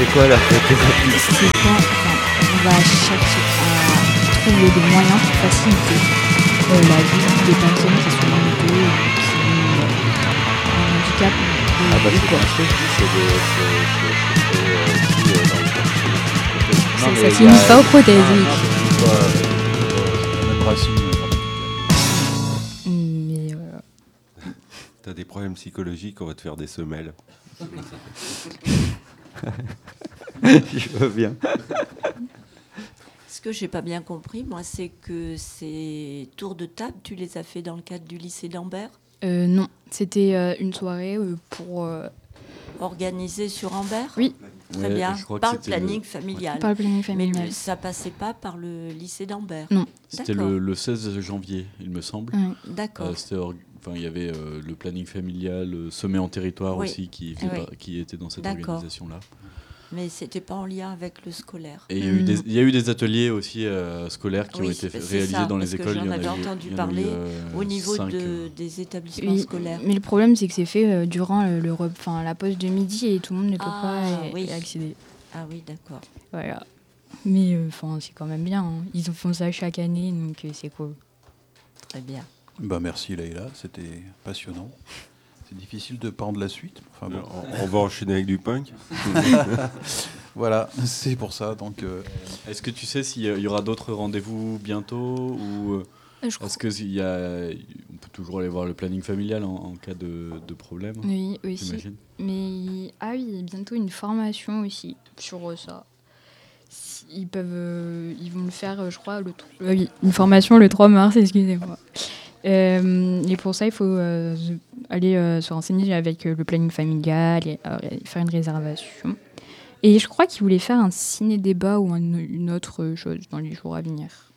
C'est quoi la thématique? C'est quoi, on va chercher à trouver des moyens pour faciliter la vie des personnes qui sont limitées ou qui ont un handicap Ah bah ou c'est quoi. bien ce que je dis, Ça finit pas aux prothèses, oui. Même racine grammaticale. Mais voilà. T'as des problèmes psychologiques, on va te faire des semelles. Je veux bien. Ce que j'ai pas bien compris, moi, c'est que ces tours de table, tu les as fait dans le cadre du lycée d'Ambert, Non, c'était une soirée pour organisée sur Ambert. Oui. Très Ouais, bien. je crois que Par le c'était planning familial. pas le planning Mais familial. ça passait pas par le lycée d'Ambert. Non. C'était D'accord. le 16 janvier, il me semble. Ouais. D'accord. Il y avait le planning familial, semé en territoire Oui. aussi, qui était dans cette D'accord. organisation-là. Mais c'était pas en lien avec le scolaire. Et il y a eu des ateliers aussi scolaires qui ont Oui, été c'est réalisés ça, dans parce les que écoles. j'en Il y en a avais eu- entendu il y en a parler eu, au niveau 5, des établissements Oui, scolaires. mais le problème, c'est que c'est fait durant la pause de midi et tout le monde ne peut Ah, pas oui. y accéder. Ah oui, d'accord. Voilà. Mais c'est quand même bien. Hein. Ils font ça chaque année, donc c'est cool. Très bien. Bah merci Leïla, c'était passionnant. C'est difficile de prendre la suite. Enfin, bon. On va enchaîner avec du punk. Voilà, c'est pour ça. Donc, Est-ce que tu sais s'il y aura d'autres rendez-vous bientôt ou Je crois. est-ce que on peut toujours aller voir le planning familial en cas de problème, Oui, aussi. j'imagine. Mais bientôt une formation aussi sur ça. Ils vont le faire, je crois, oui, une formation le 3 mars, excusez-moi. Et pour ça, il faut aller se renseigner avec le planning familial et faire une réservation. Et je crois qu'ils voulaient faire un ciné-débat ou une autre chose dans les jours à venir.